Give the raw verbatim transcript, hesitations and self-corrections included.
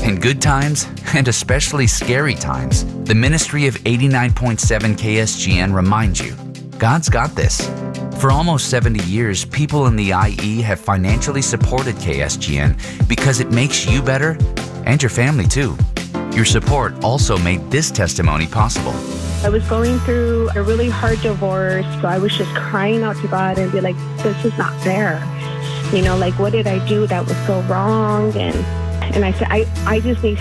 In good times, and especially scary times, the ministry of eighty-nine point seven K S G N reminds you, God's got this. For almost seventy years, people in the I E have financially supported K S G N because it makes you better and your family too. Your support also made this testimony possible. I was going through a really hard divorce, so I was just crying out to God and be like, this is not fair. You know, like, what did I do that was so wrong? And and I said, I, I just need